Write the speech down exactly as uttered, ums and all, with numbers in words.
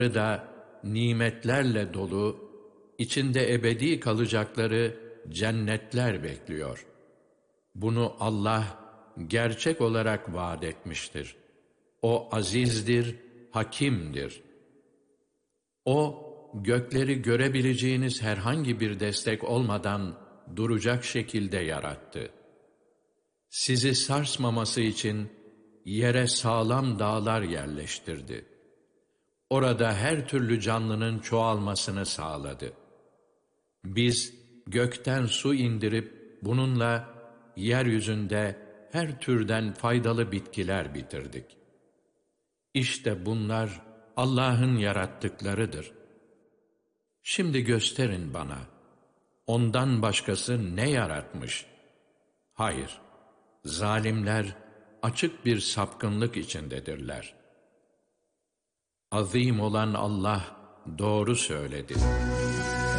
da nimetlerle dolu, içinde ebedi kalacakları cennetler bekliyor. Bunu Allah gerçek olarak vaat etmiştir. O azizdir, hakimdir. O, gökleri görebileceğiniz herhangi bir destek olmadan duracak şekilde yarattı. Sizi sarsmaması için yere sağlam dağlar yerleştirdi. Orada her türlü canlının çoğalmasını sağladı. Biz gökten su indirip bununla yeryüzünde her türden faydalı bitkiler bitirdik. İşte bunlar Allah'ın yarattıklarıdır. Şimdi gösterin bana, ondan başkası ne yaratmış? Hayır, zalimler açık bir sapkınlık içindedirler. Azim olan Allah doğru söyledi.